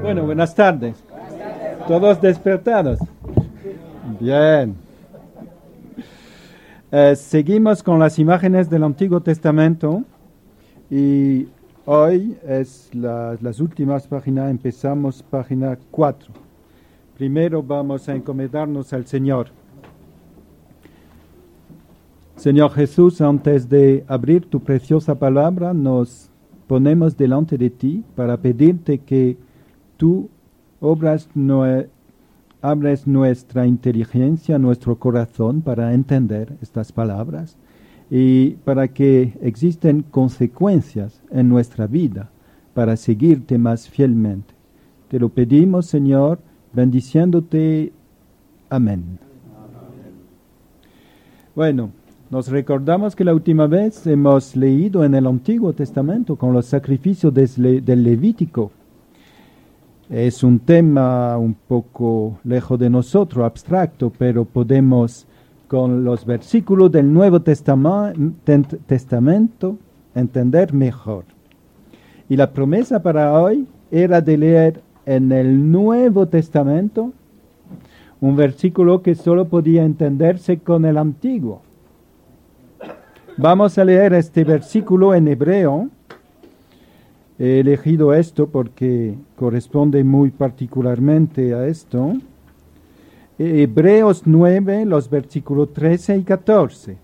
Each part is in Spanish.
Bueno, buenas tardes. ¿Todos despertados? Bien. Seguimos con las imágenes del Antiguo Testamento y hoy es las últimas páginas, empezamos página 4. Primero vamos a encomendarnos al Señor. Señor Jesús, antes de abrir tu preciosa palabra, nos ponemos delante de ti para pedirte que tú abres nuestra inteligencia, nuestro corazón para entender estas palabras y para que existen consecuencias en nuestra vida para seguirte más fielmente. Te lo pedimos, Señor, bendiciéndote. Amén. Bueno, nos recordamos que la última vez hemos leído en el Antiguo Testamento con los sacrificios del Levítico. Es un tema un poco lejos de nosotros, abstracto, pero podemos con los versículos del Nuevo Testamento entender mejor. Y la promesa para hoy era de leer en el Nuevo Testamento un versículo que solo podía entenderse con el Antiguo. Vamos a leer este versículo en hebreo. He elegido esto porque corresponde muy particularmente a esto. Hebreos 9, los versículos 13 y 14.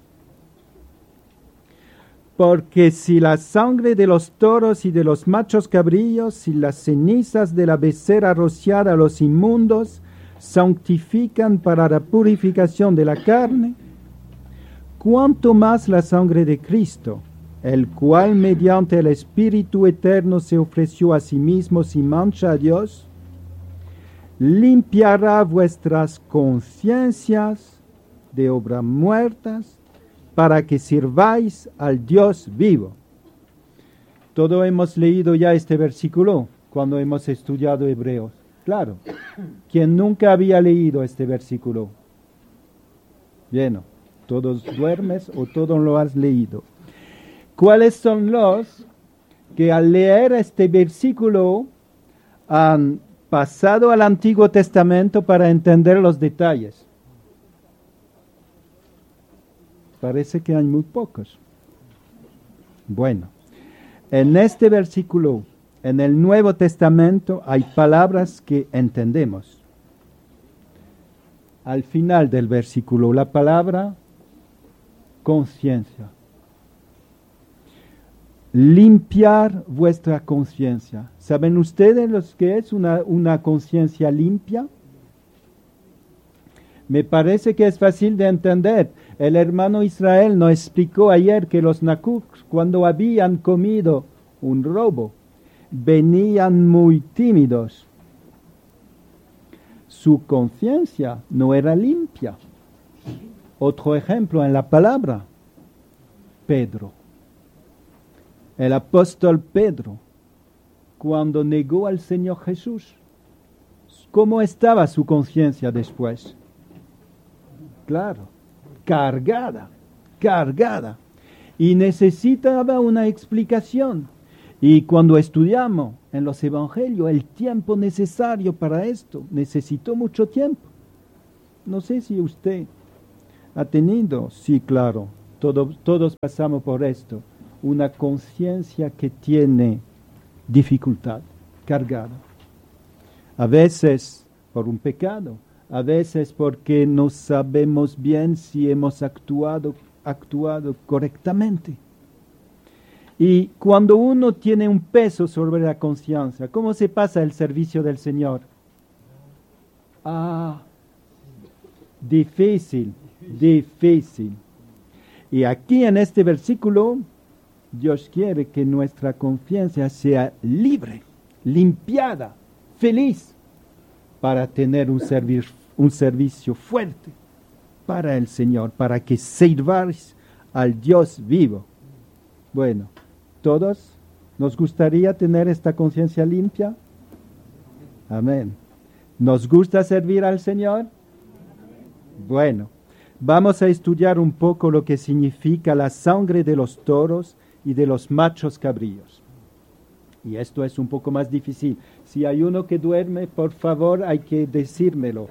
Porque si la sangre de los toros y de los machos cabríos y las cenizas de la becerra rociada a los inmundos santifican para la purificación de la carne, cuánto más la sangre de Cristo, el cual mediante el Espíritu Eterno se ofreció a sí mismo sin mancha a Dios, limpiará vuestras conciencias de obras muertas para que sirváis al Dios vivo. Todos hemos leído ya este versículo cuando hemos estudiado Hebreos. Claro, ¿quién nunca había leído este versículo? Bien, todos duermes o todos lo has leído. ¿Cuáles son los que al leer este versículo han pasado al Antiguo Testamento para entender los detalles? Parece que hay muy pocos. Bueno, en este versículo, en el Nuevo Testamento, hay palabras que entendemos. Al final del versículo, la palabra conciencia. Limpiar vuestra conciencia. ¿Saben ustedes lo que es una conciencia limpia? Me parece que es fácil de entender. El hermano Israel nos explicó ayer que los nacucs, cuando habían comido un robo, venían muy tímidos. Su conciencia no era limpia. Otro ejemplo en la palabra, Pedro. El apóstol Pedro, cuando negó al Señor Jesús, ¿cómo estaba su conciencia después? Claro, cargada. Y necesitaba una explicación. Y cuando estudiamos en los evangelios, el tiempo necesario para esto, necesitó mucho tiempo. No sé si usted ha tenido, sí, claro, todos pasamos por esto, una conciencia que tiene dificultad, cargada. A veces por un pecado, a veces porque no sabemos bien si hemos actuado correctamente. Y cuando uno tiene un peso sobre la conciencia, ¿cómo se pasa el servicio del Señor? Difícil. Y aquí en este versículo, Dios quiere que nuestra conciencia sea libre, limpiada, feliz, para tener un servicio fuerte para el Señor, para que sirváis al Dios vivo. Bueno, ¿todos nos gustaría tener esta conciencia limpia? Amén. ¿Nos gusta servir al Señor? Bueno, vamos a estudiar un poco lo que significa la sangre de los toros y de los machos cabríos. Y esto es un poco más difícil. Si hay uno que duerme, por favor, hay que decírmelo.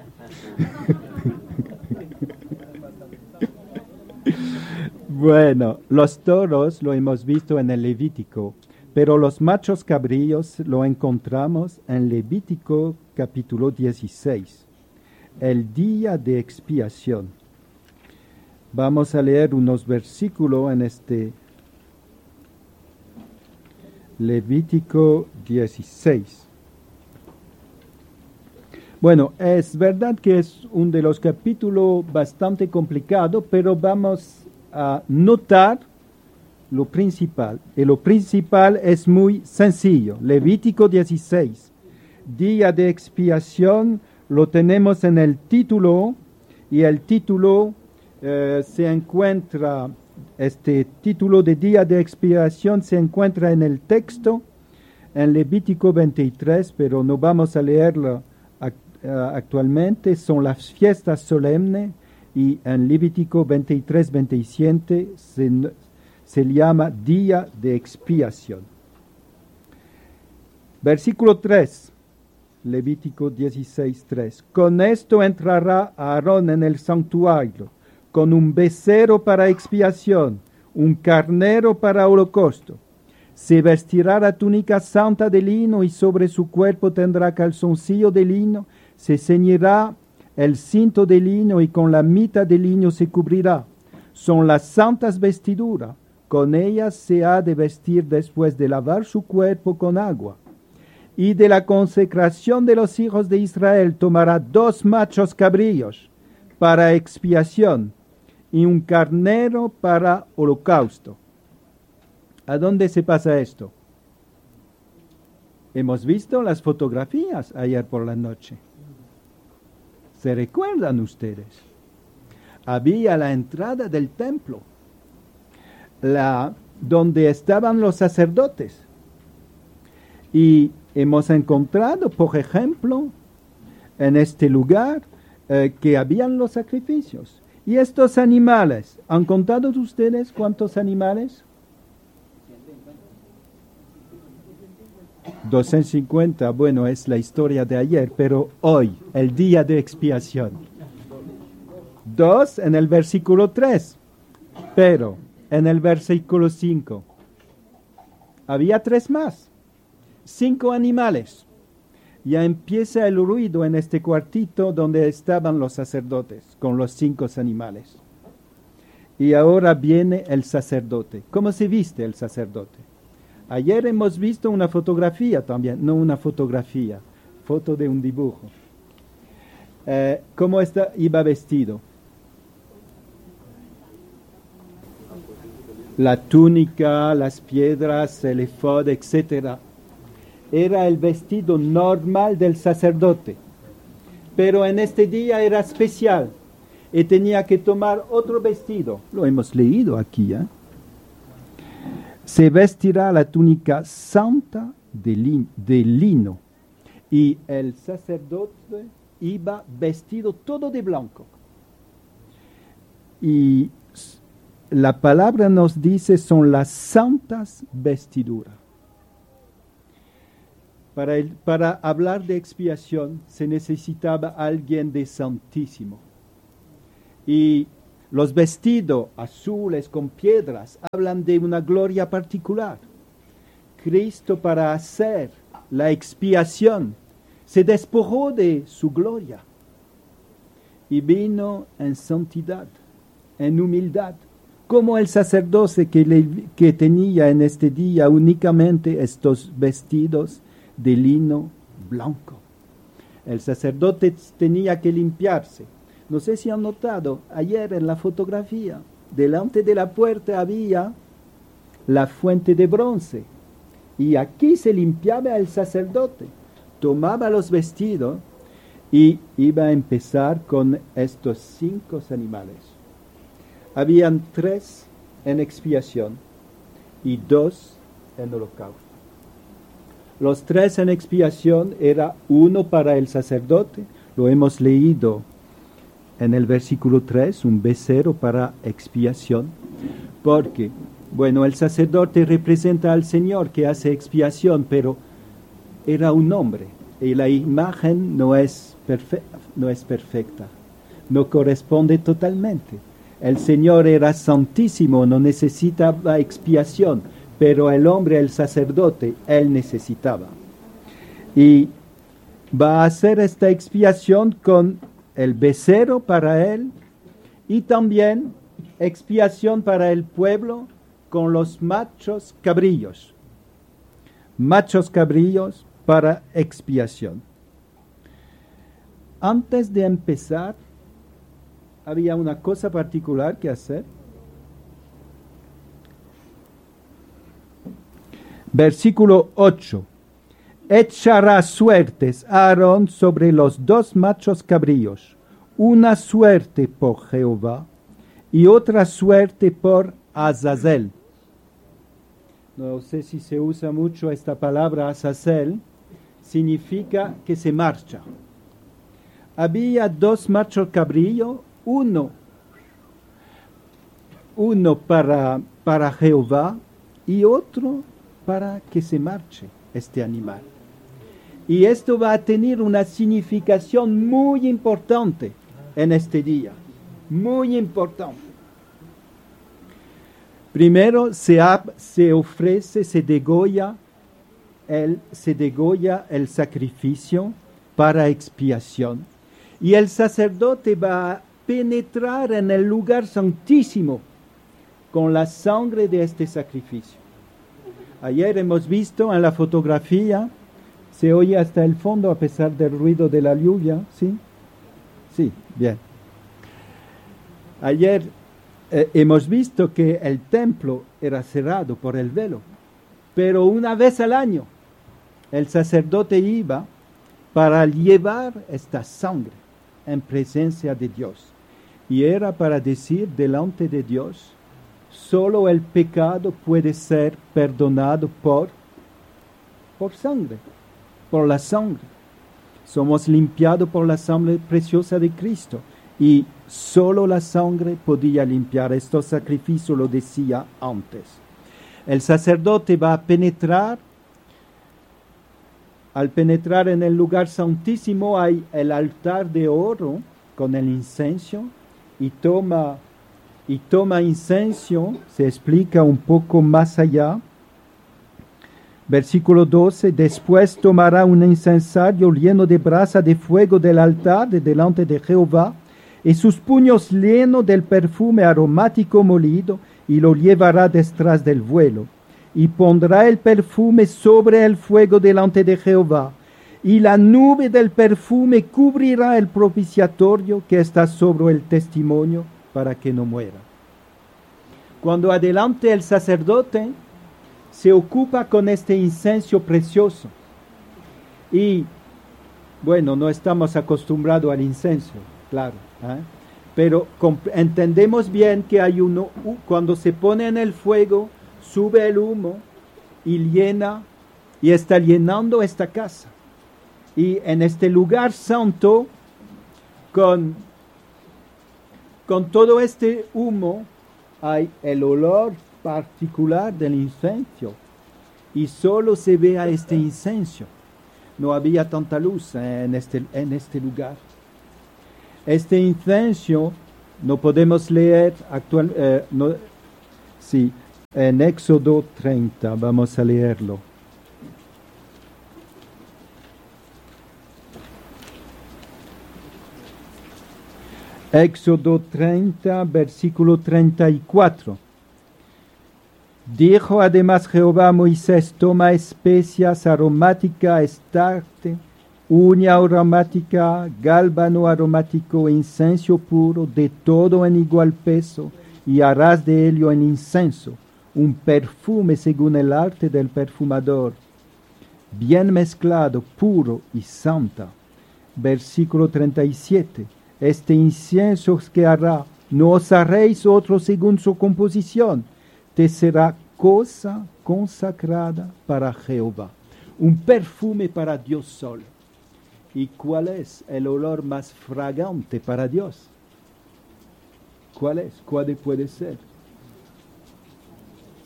Bueno, los toros lo hemos visto en el Levítico, pero los machos cabríos lo encontramos en Levítico capítulo 16, el día de expiación. Vamos a leer unos versículos en este Levítico 16. Bueno, es verdad que es uno de los capítulos bastante complicado, pero vamos a notar lo principal. Y lo principal es muy sencillo. Levítico 16, día de expiación, lo tenemos en el título, y el título se encuentra, este título de día de expiación se encuentra en el texto, en Levítico 23, pero no vamos a leerlo actualmente. Son las fiestas solemnes, y en Levítico 23, 27 se llama día de expiación. Versículo 3, Levítico 16, 3. Con esto entrará Aarón en el santuario, con un becerro para expiación, un carnero para holocausto. Se vestirá la túnica santa de lino, y sobre su cuerpo tendrá calzoncillo de lino. Se ceñirá el cinto de lino, y con la mitad de lino se cubrirá. Son las santas vestiduras. Con ellas se ha de vestir después de lavar su cuerpo con agua. Y de la consecración de los hijos de Israel tomará 2 machos cabríos para expiación, y un carnero para holocausto. ¿A dónde se pasa esto? Hemos visto las fotografías ayer por la noche. ¿Se recuerdan ustedes? Había la entrada del templo, donde estaban los sacerdotes. Y hemos encontrado, por ejemplo, en este lugar, que habían los sacrificios. Y estos animales, ¿han contado ustedes cuántos animales? 250, bueno, es la historia de ayer, pero hoy, el día de expiación. 2 en el versículo 3, pero en el versículo 5 había 3 más, 5 animales. Ya empieza el ruido en este cuartito donde estaban los sacerdotes con los 5 animales. Y ahora viene el sacerdote. ¿Cómo se viste el sacerdote? Ayer hemos visto una fotografía también, no una fotografía, foto de un dibujo. ¿Cómo iba vestido? La túnica, las piedras, el efod, etc. Era el vestido normal del sacerdote. Pero en este día era especial y tenía que tomar otro vestido. Lo hemos leído aquí, ¿eh? Se vestirá la túnica santa de lino, y el sacerdote iba vestido todo de blanco. Y la palabra nos dice son las santas vestiduras. Para hablar de expiación se necesitaba alguien de santísimo. Y los vestidos azules con piedras hablan de una gloria particular. Cristo, para hacer la expiación, se despojó de su gloria y vino en santidad, en humildad, como el sacerdote que tenía en este día únicamente estos vestidos de lino blanco. El sacerdote tenía que limpiarse. No sé si han notado, ayer en la fotografía, delante de la puerta había la fuente de bronce. Y aquí se limpiaba el sacerdote. Tomaba los vestidos y iba a empezar con estos 5 animales. Habían 3 en expiación y 2 en holocausto. Los 3 en expiación era uno para el sacerdote, lo hemos leído en el versículo 3, un becerro para expiación, porque Bueno, el sacerdote representa al Señor que hace expiación, pero era un hombre y la imagen no es perfecta, no corresponde totalmente. El Señor era santísimo, no necesitaba expiación, pero el hombre, el sacerdote, él necesitaba. Y va a hacer esta expiación con el becerro para él y también expiación para el pueblo con los machos cabrillos. Machos cabrillos para expiación. Antes de empezar, había una cosa particular que hacer. Versículo 8. Echará suertes Aarón sobre los 2 machos cabríos, una suerte por Jehová y otra suerte por Azazel. No sé si se usa mucho esta palabra Azazel, significa que se marcha. Había 2 machos cabrillos, uno para Jehová y otro para que se marche este animal. Y esto va a tener una significación muy importante en este día, muy importante. Primero se ofrece, se degolla el sacrificio para expiación. Y el sacerdote va a penetrar en el lugar santísimo con la sangre de este sacrificio. Ayer hemos visto en la fotografía, se oye hasta el fondo a pesar del ruido de la lluvia, ¿sí? Sí, bien. Ayer hemos visto que el templo era cerrado por el velo, pero una vez al año el sacerdote iba para llevar esta sangre en presencia de Dios. Y era para decir delante de Dios, solo el pecado puede ser perdonado por sangre, por la sangre. Somos limpiados por la sangre preciosa de Cristo. Y solo la sangre podía limpiar. Estos sacrificios lo decía antes. El sacerdote va a penetrar. Al penetrar en el lugar santísimo hay el altar de oro con el incienso y toma incienso, se explica un poco más allá. Versículo 12, después tomará un incensario lleno de brasa de fuego del altar de delante de Jehová y sus puños llenos del perfume aromático molido y lo llevará detrás del vuelo. Y pondrá el perfume sobre el fuego delante de Jehová, y la nube del perfume cubrirá el propiciatorio que está sobre el testimonio para que no muera. Cuando adelante el sacerdote se ocupa con este incienso precioso, y bueno, no estamos acostumbrados al incienso, claro, pero entendemos bien que hay cuando se pone en el fuego, sube el humo y está llenando esta casa. Y en este lugar santo, con todo este humo, hay el olor particular del incienso. Y solo se ve a este incienso. No había tanta luz en este lugar. Este incienso no podemos leer en Éxodo 30, vamos a leerlo. Éxodo 30, versículo 34. Dijo además Jehová a Moisés, toma especias aromáticas, estarte, uña aromática, gálbano aromático, incienso puro, de todo en igual peso, y harás de ello en incienso un perfume según el arte del perfumador, bien mezclado, puro y santa. Versículo 37. Este incienso que hará, no os haréis otro según su composición, te será cosa consagrada para Jehová, un perfume para Dios solo. ¿Y cuál es el olor más fragante para Dios? ¿Cuál es? ¿Cuál puede ser?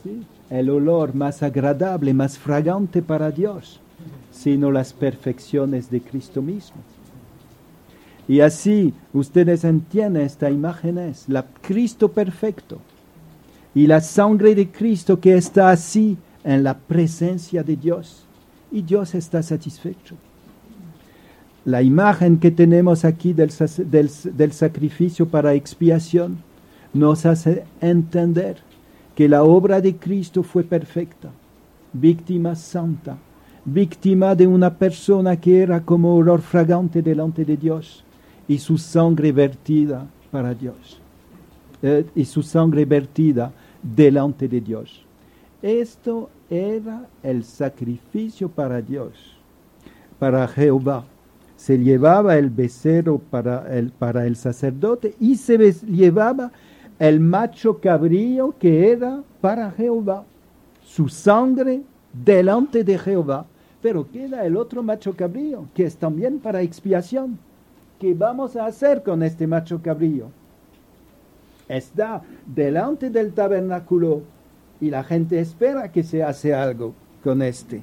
¿sí? El olor más agradable, más fragante para Dios, sino las perfecciones de Cristo mismo. Y así ustedes entienden esta imagen es la Cristo perfecto y la sangre de Cristo que está así en la presencia de Dios. Y Dios está satisfecho. La imagen que tenemos aquí del sacrificio para expiación nos hace entender que la obra de Cristo fue perfecta, víctima santa, víctima de una persona que era como olor fragante delante de Dios, y su sangre vertida para Dios, y su sangre vertida delante de Dios. Esto era el sacrificio para Dios, para Jehová. Se llevaba el becerro para el sacerdote y se llevaba el macho cabrío que era para Jehová, su sangre delante de Jehová. Pero queda el otro macho cabrío, que es también para expiación. ¿Qué vamos a hacer con este macho cabrío? Está delante del tabernáculo y la gente espera que se hace algo con este.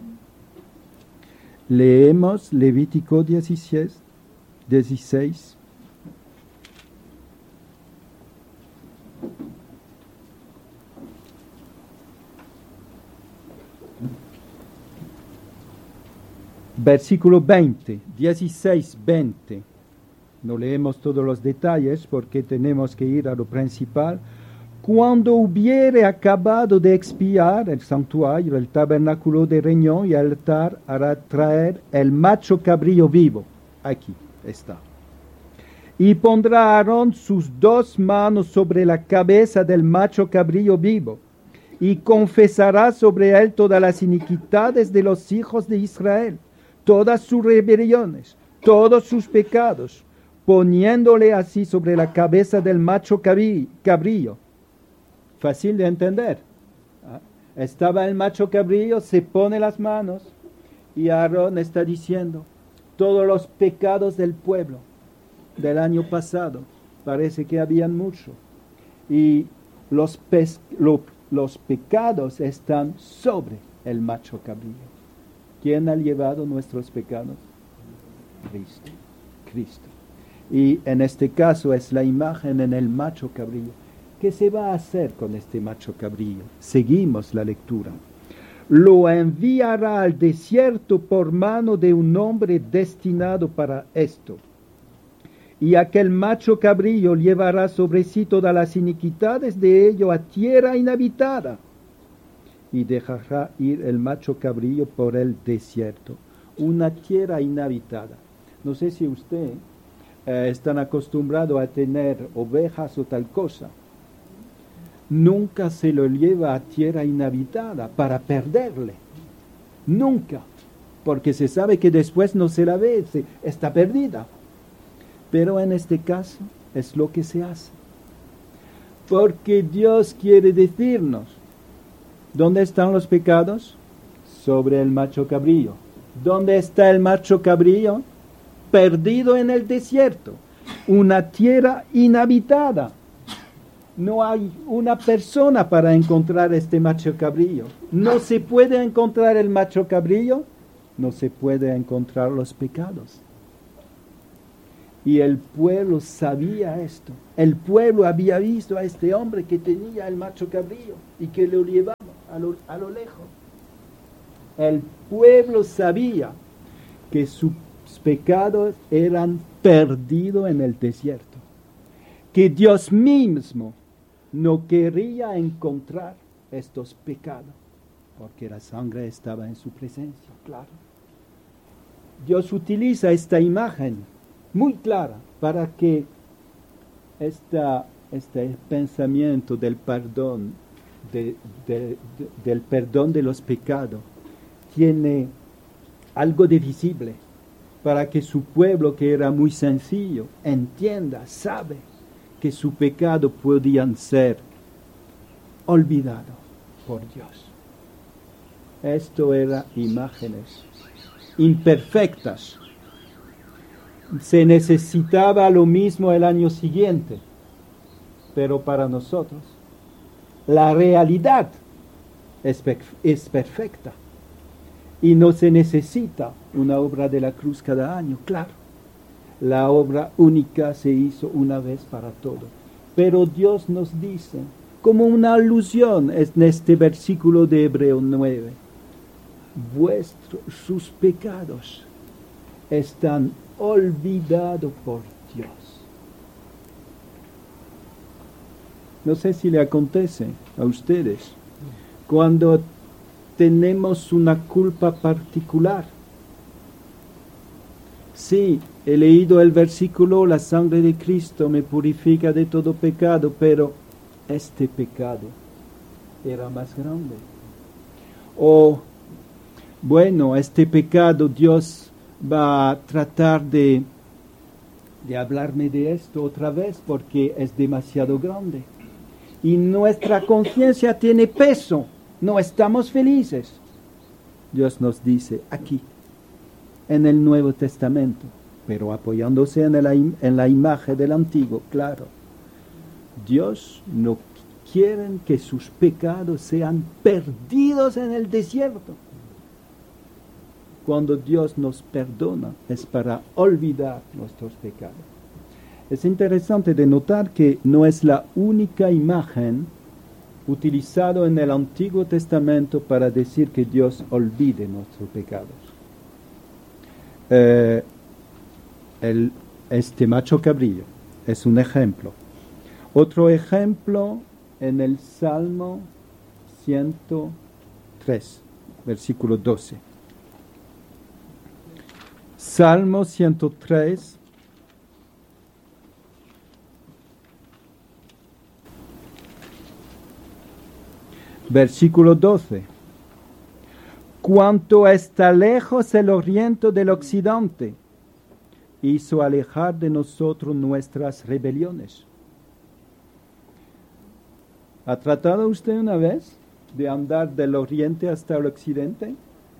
Leemos Levítico 16. Versículo 20, 16, 20. No leemos todos los detalles porque tenemos que ir a lo principal. Cuando hubiere acabado de expiar el santuario, el tabernáculo de reunión y el altar, hará traer el macho cabrío vivo. Aquí está. Y pondrá Aarón sus 2 manos sobre la cabeza del macho cabrío vivo, y confesará sobre él todas las iniquidades de los hijos de Israel, todas sus rebeliones, todos sus pecados, poniéndole así sobre la cabeza del macho cabrío. Fácil de entender. Estaba el macho cabrío, se pone las manos y Aarón está diciendo todos los pecados del pueblo del año pasado. Parece que habían mucho. Y los pecados están sobre el macho cabrío. ¿Quién ha llevado nuestros pecados? Cristo. Y en este caso es la imagen en el macho cabrío. ¿Qué se va a hacer con este macho cabrío? Seguimos la lectura. Lo enviará al desierto por mano de un hombre destinado para esto. Y aquel macho cabrío llevará sobre sí todas las iniquidades de ello a tierra inhabitada. Y dejará ir el macho cabrío por el desierto. Una tierra inhabitada. No sé si usted están acostumbrado a tener ovejas o tal cosa. Nunca se lo lleva a tierra inhabitada para perderle. Nunca. Porque se sabe que después no se la ve, está perdida. Pero en este caso es lo que se hace. Porque Dios quiere decirnos, ¿dónde están los pecados? Sobre el macho cabrío. ¿Dónde está el macho cabrío? Perdido en el desierto. Una tierra inhabitada. No hay una persona para encontrar este macho cabrío. No se puede encontrar el macho cabrío, no se puede encontrar los pecados. Y el pueblo sabía esto. El pueblo había visto a este hombre que tenía el macho cabrío y que lo llevaba a lo lejos. El pueblo sabía que sus pecados eran perdidos en el desierto. Que Dios mismo no quería encontrar estos pecados, porque la sangre estaba en su presencia, claro. Dios utiliza esta imagen muy clara para que este pensamiento del perdón, del perdón de los pecados, tiene algo de visible, para que su pueblo, que era muy sencillo, entienda, sabe que su pecado podían ser olvidados por Dios. Esto eran imágenes imperfectas. Se necesitaba lo mismo el año siguiente, pero para nosotros la realidad es perfecta. Y no se necesita una obra de la cruz cada año, claro. La obra única se hizo una vez para todo. Pero Dios nos dice, como una alusión en este versículo de Hebreo 9, sus pecados están olvidados por Dios. No sé si le acontece a ustedes cuando tenemos una culpa particular. Sí, he leído el versículo, la sangre de Cristo me purifica de todo pecado, pero este pecado era más grande. O, bueno, este pecado Dios va a tratar de hablarme de esto otra vez porque es demasiado grande. Y nuestra conciencia tiene peso, no estamos felices. Dios nos dice aquí, en el Nuevo Testamento, pero apoyándose en la imagen del Antiguo, claro. Dios no quiere que sus pecados sean perdidos en el desierto. Cuando Dios nos perdona es para olvidar nuestros pecados. Es interesante de notar que no es la única imagen utilizada en el Antiguo Testamento para decir que Dios olvide nuestros pecados. Este macho cabrillo es un ejemplo. Otro ejemplo en el Salmo 103, versículo 12. Salmo 103, versículo 12. Cuanto está lejos el oriente del occidente, hizo alejar de nosotros nuestras rebeliones. ¿Ha tratado usted una vez de andar del oriente hasta el occidente?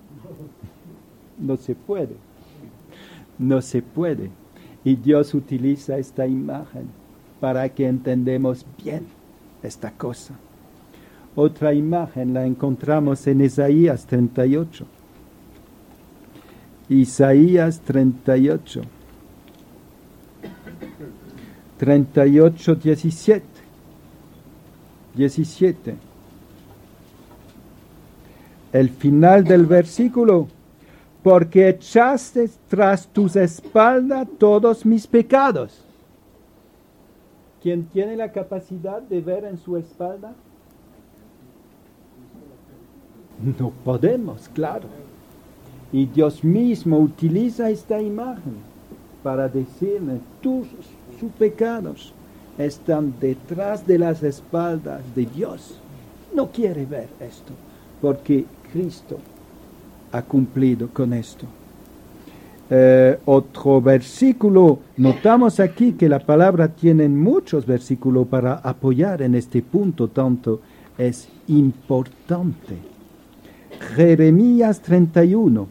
No se puede. No se puede. Y Dios utiliza esta imagen para que entendamos bien esta cosa. Otra imagen la encontramos en Isaías 38. Isaías 38. 38, 17. 17. El final del versículo. Porque echaste tras tus espaldas todos mis pecados. ¿Quién tiene la capacidad de ver en su espalda? No podemos, claro. Y Dios mismo utiliza esta imagen para decirle, sus pecados están detrás de las espaldas de Dios. No quiere ver esto, porque Cristo ha cumplido con esto. Otro versículo, notamos aquí que la palabra tiene muchos versículos para apoyar en este punto, tanto es importante. Jeremías 31.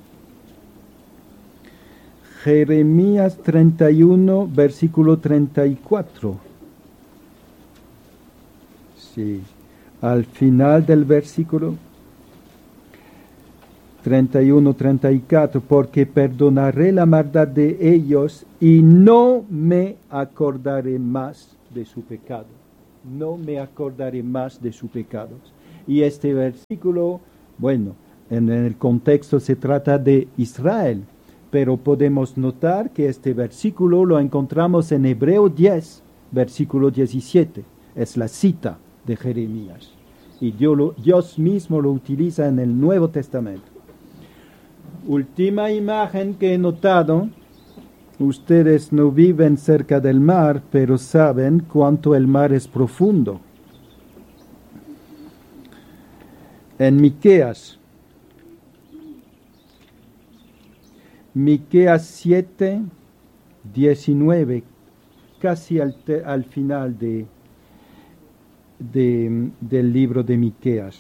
Jeremías 31, versículo 34. Sí, al final del versículo 31, 34, porque perdonaré la maldad de ellos y no me acordaré más de su pecado. No me acordaré más de sus pecados. Y este versículo, bueno, en el contexto se trata de Israel, pero podemos notar que este versículo lo encontramos en Hebreo 10, versículo 17. Es la cita de Jeremías. Y Dios mismo lo utiliza en el Nuevo Testamento. Última imagen que he notado. Ustedes no viven cerca del mar, pero saben cuánto el mar es profundo. En Miqueas 7, 19, casi al final del libro de Miqueas.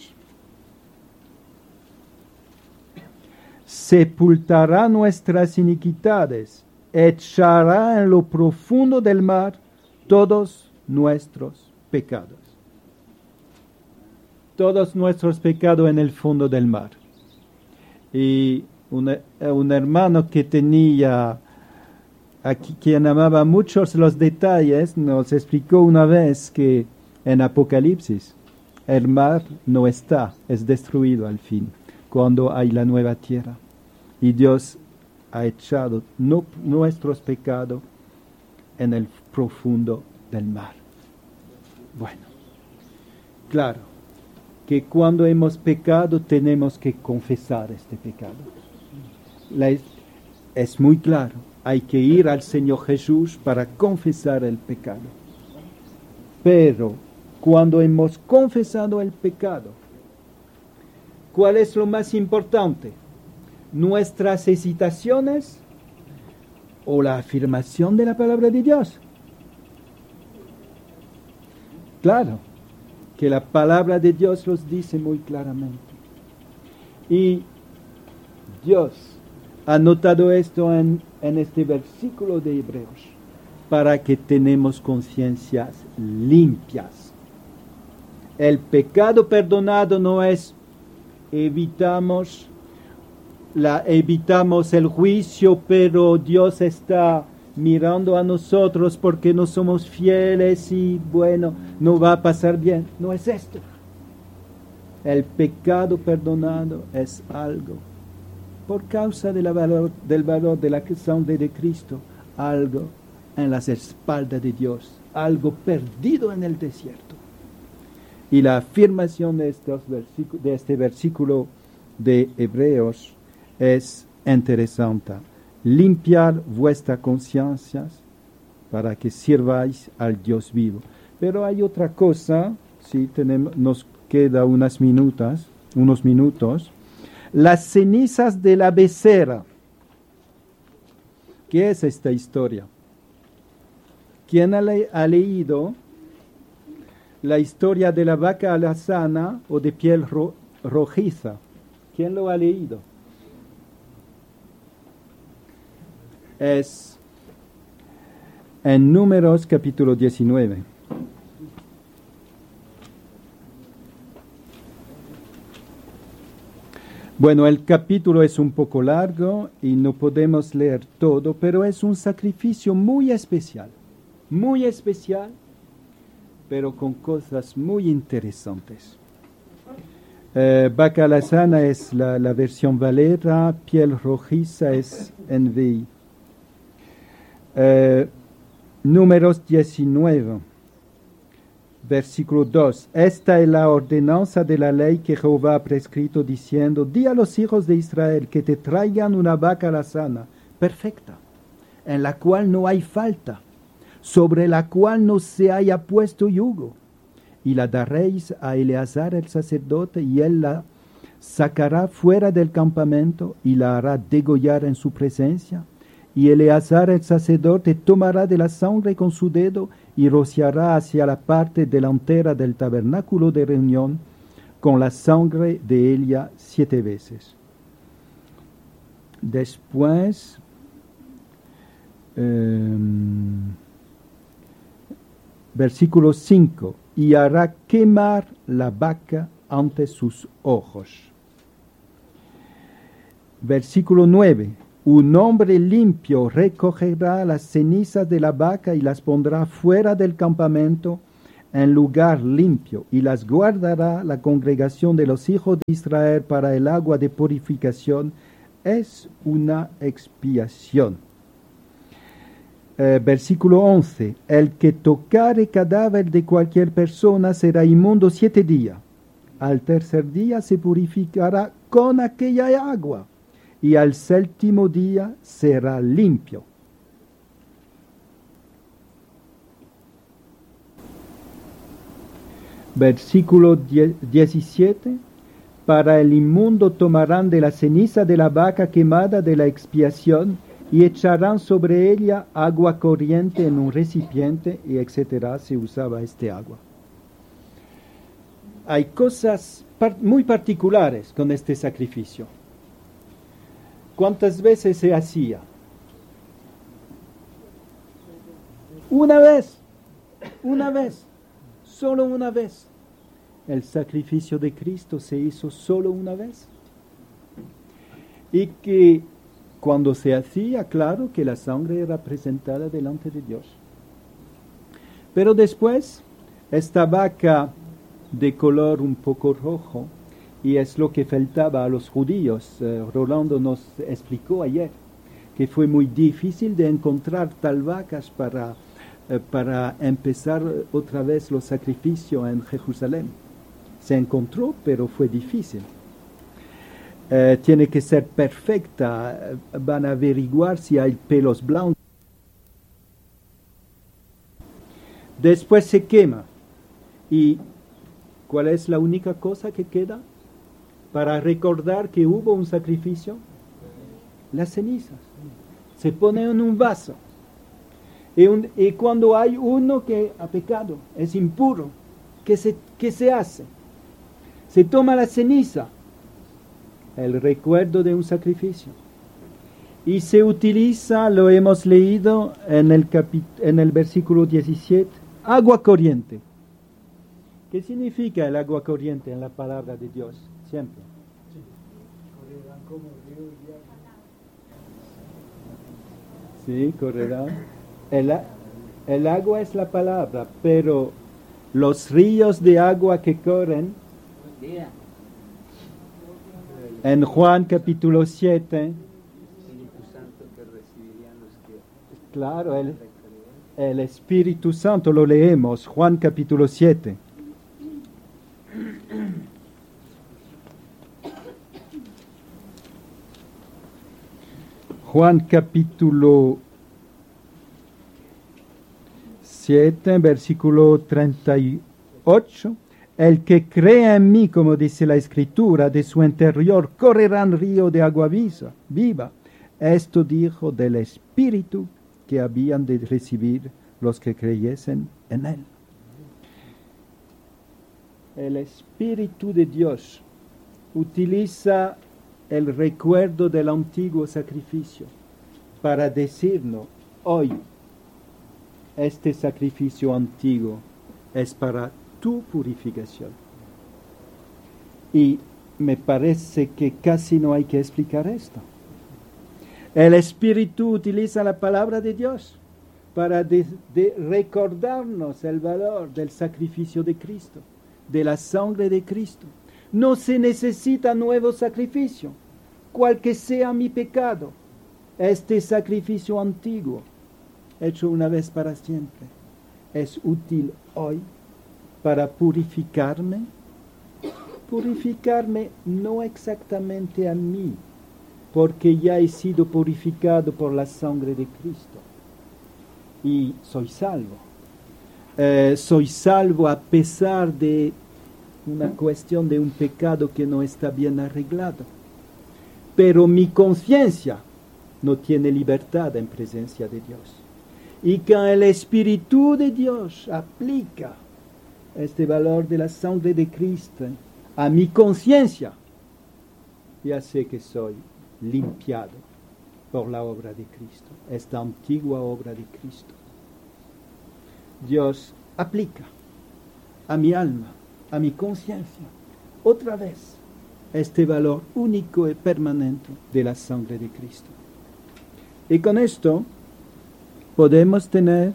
Sepultará nuestras iniquidades, echará en lo profundo del mar todos nuestros pecados. todos nuestros pecados en el fondo del mar. Y un hermano que tenía, aquí, quien amaba muchos los detalles, nos explicó una vez que en Apocalipsis el mar no está, es destruido al fin, cuando hay la nueva tierra. Y Dios ha echado nuestros pecados en el profundo del mar. Bueno, claro, que cuando hemos pecado tenemos que confesar este pecado. Es muy claro, hay que ir al Señor Jesús para confesar el pecado. Pero cuando hemos confesado el pecado, ¿cuál es lo más importante? ¿Nuestras hesitaciones o la afirmación de la palabra de Dios? Claro, que la palabra de Dios los dice muy claramente. Y Dios ha notado esto en este versículo de Hebreos, para que tenemos conciencias limpias. El pecado perdonado no es evitamos el juicio, pero Dios está mirando a nosotros porque no somos fieles y bueno, no va a pasar bien. No es esto. El pecado perdonado es algo, por causa del valor de la sangre de Cristo, algo en las espaldas de Dios, algo perdido en el desierto. Y la afirmación de este versículo de Hebreos es interesante. Limpiar vuestras conciencias para que sirváis al Dios vivo. Pero hay otra cosa, sí, nos queda unos minutos. Las cenizas de la becerra. ¿Qué es esta historia? ¿Quién ha leído la historia de la vaca alazana o de piel rojiza? ¿Quién lo ha leído? Es en Números capítulo 19. Bueno, el capítulo es un poco largo y no podemos leer todo, pero es un sacrificio muy especial, pero con cosas muy interesantes. Vaca alazana es la versión Valera, piel rojiza es NVI. Números 19, versículo 2. Esta es la ordenanza de la ley que Jehová ha prescrito, diciendo: di a los hijos de Israel que te traigan una vaca alazana, perfecta, en la cual no hay falta, sobre la cual no se haya puesto yugo. Y la daréis a Eleazar el sacerdote, y él la sacará fuera del campamento, y la hará degollar en su presencia. Y Eleazar el sacerdote tomará de la sangre con su dedo, y rociará hacia la parte delantera del tabernáculo de reunión con la sangre de ella 7 veces. Después, versículo 5, y hará quemar la vaca ante sus ojos. Versículo 9, un hombre limpio recogerá las cenizas de la vaca y las pondrá fuera del campamento en lugar limpio, y las guardará la congregación de los hijos de Israel para el agua de purificación. Es una expiación. Versículo 11, el que tocare cadáver de cualquier persona será inmundo 7 días. Al tercer día se purificará con aquella agua, y al 7º día será limpio. Versículo 17, para el inmundo tomarán de la ceniza de la vaca quemada de la expiación, y echarán sobre ella agua corriente en un recipiente, y etcétera. Se usaba este agua. Hay cosas muy particulares con este sacrificio. ¿Cuántas veces se hacía? Una vez, solo una vez. el sacrificio de Cristo se hizo solo una vez. Y que cuando se hacía, claro que la sangre era presentada delante de Dios. Pero después, esta vaca de color un poco rojo, y es lo que faltaba a los judíos. Rolando nos explicó ayer que fue muy difícil de encontrar tal vacas para empezar otra vez los sacrificios en Jerusalén. Se encontró, pero fue difícil. Tiene que ser perfecta. Van a averiguar si hay pelos blancos. Después se quema. ¿Y cuál es la única cosa que queda para recordar que hubo un sacrificio? Las cenizas. Se pone en un vaso. Y cuando hay uno que ha pecado, es impuro, ¿qué se hace? Se toma la ceniza, el recuerdo de un sacrificio. Y se utiliza, lo hemos leído en el versículo 17, agua corriente. ¿Qué significa el agua corriente en la palabra de Dios? Siempre. Sí, correrá. El agua es la palabra, pero los ríos de agua que corren, en Juan capítulo 7, claro, el Espíritu Santo lo leemos, Juan capítulo 7. Juan capítulo 7, versículo 38. El que crea en mí, como dice la Escritura, de su interior correrán río de agua viva. Esto dijo del Espíritu que habían de recibir los que creyesen en él. El Espíritu de Dios utiliza el recuerdo del antiguo sacrificio para decirnos, hoy, este sacrificio antiguo es para tu purificación. Y me parece que casi no hay que explicar esto. El Espíritu utiliza la palabra de Dios para recordarnos el valor del sacrificio de Cristo, de la sangre de Cristo. No se necesita nuevo sacrificio, cual que sea mi pecado. Este sacrificio antiguo, hecho una vez para siempre, es útil hoy para purificarme no exactamente a mí, porque ya he sido purificado por la sangre de Cristo y soy salvo. Soy salvo a pesar de una cuestión de un pecado que no está bien arreglado. Pero mi conciencia no tiene libertad en presencia de Dios. Y que el Espíritu de Dios aplica este valor de la sangre de Cristo a mi conciencia, ya sé que soy limpiado por la obra de Cristo, esta antigua obra de Cristo. Dios aplica a mi alma, a mi conciencia, otra vez, este valor único y permanente de la sangre de Cristo. Y con esto podemos tener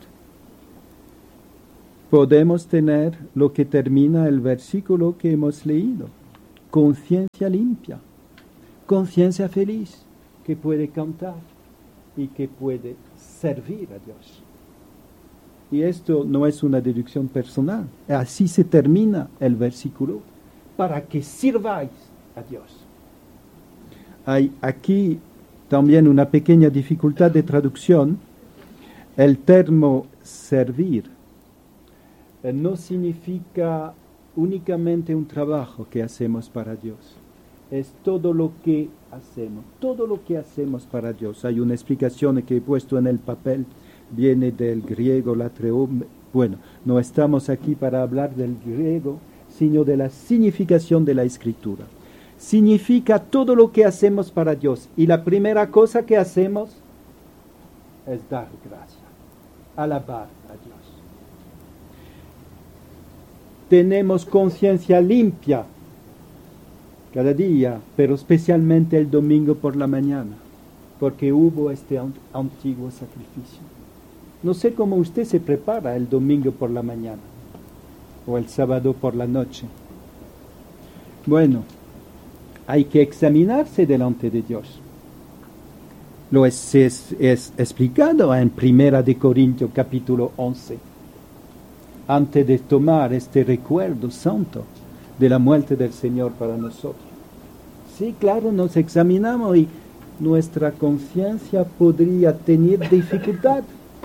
lo que termina el versículo que hemos leído. Conciencia limpia, conciencia feliz, que puede cantar y que puede servir a Dios. Y esto no es una deducción personal. Así se termina el versículo, para que sirváis a Dios. Hay aquí también una pequeña dificultad de traducción. El término servir no significa únicamente un trabajo que hacemos para Dios. Es todo lo que hacemos para Dios. Hay una explicación que he puesto en el papel, viene del griego latreum. Bueno, no estamos aquí para hablar del griego, sino de la significación de la Escritura. Significa todo lo que hacemos para Dios. Y la primera cosa que hacemos es dar gracias, alabar a Dios. tenemos conciencia limpia cada día, pero especialmente el domingo por la mañana, porque hubo este antiguo sacrificio. No sé cómo usted se prepara el domingo por la mañana o el sábado por la noche. Bueno, hay que examinarse delante de Dios. Lo es explicado en 1 de Corintios capítulo 11. Antes de tomar este recuerdo santo de la muerte del Señor para nosotros. Sí, claro, nos examinamos y nuestra conciencia podría tener dificultad.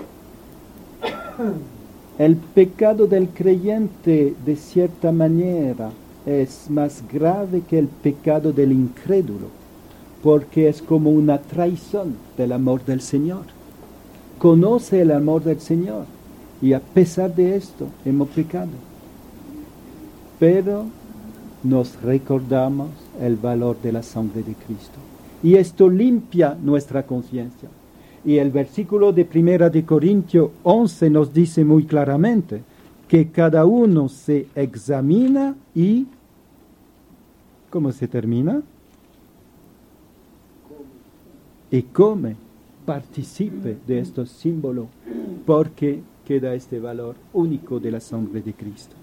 El pecado del creyente, de cierta manera, es más grave que el pecado del incrédulo, porque es como una traición del amor del Señor. Conoce el amor del Señor y a pesar de esto hemos pecado. Pero nos recordamos el valor de la sangre de Cristo. Y esto limpia nuestra conciencia. Y el versículo de 1 de Corintios 11 nos dice muy claramente que cada uno se examina y... ¿Cómo se termina? Y come, participe de estos símbolos, porque queda este valor único de la sangre de Cristo.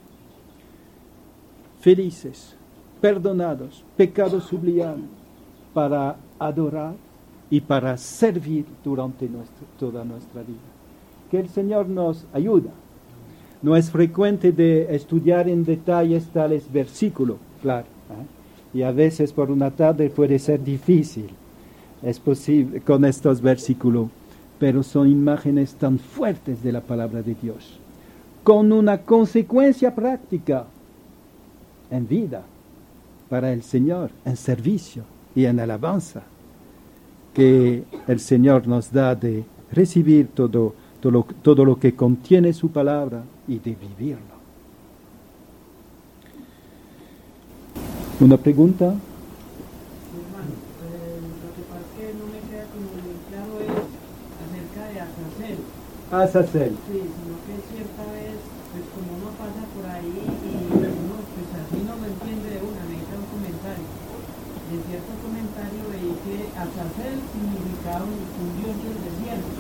Felices, perdonados, pecados sublimados, para adorar y para servir durante toda nuestra vida. Que el Señor nos ayude. No es frecuente de estudiar en detalles tales versículos, claro, y a veces por una tarde puede ser difícil. Es posible con estos versículos, pero son imágenes tan fuertes de la palabra de Dios, con una consecuencia práctica en vida, para el Señor, en servicio y en alabanza, que el Señor nos da de recibir todo lo que contiene su palabra y de vivirlo. ¿Una pregunta? Hermano, lo que pasa es que no me queda como muy claro es acerca de Azazel. Azazel. Sí, sino que cierta vez, pues como uno pasa por ahí y uno pues así no lo entiende de una, necesita un comentario. De cierto comentario veí que Azazel significaba un dios del desierto.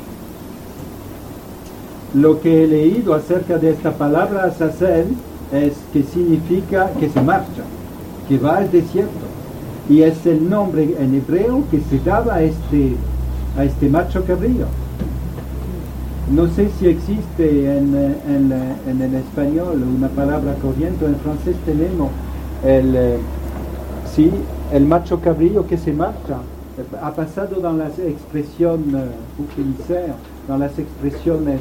Lo que he leído acerca de esta palabra Azazel es que significa que se marcha, que va al desierto, y es el nombre en hebreo que se daba a este macho cabrío. No sé si existe en el español una palabra corriente. En francés tenemos el macho cabrío que se marcha. Ha pasado dans las expresiones utilizadas, dans las expresiones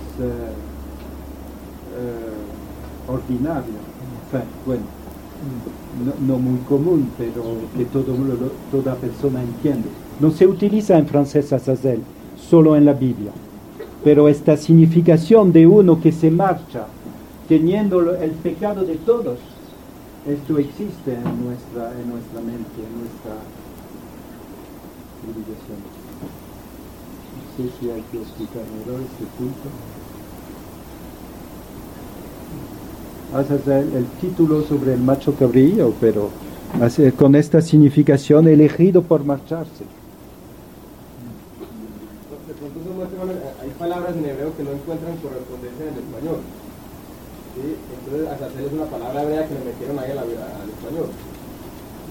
ordinarias. Enfin, bueno, no muy común, pero que toda persona entiende. No se utiliza en francés Azazel, solo en la Biblia. Pero esta significación de uno que se marcha, teniendo el pecado de todos, esto existe en nuestra mente, en nuestra civilización. No sé si hay que explicar mejor este punto. Haces el título sobre el macho cabrío, pero con esta significación elegido por marcharse. De pronto hay palabras en hebreo que no encuentran correspondencia en el español. ¿Sí? Entonces, Azazel es una palabra hebrea que le metieron ahí al español.